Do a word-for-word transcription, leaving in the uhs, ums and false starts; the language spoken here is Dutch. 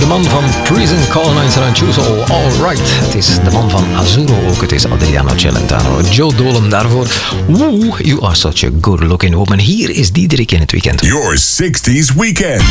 de man van Prison Call negen Choosel, Alright. Het is de man van Azzurro ook. Het is Adriano Celentano. Joe Dolan daarvoor. Woo, you are such a good looking woman. Hier is Diederik in het weekend. Your sixties weekend.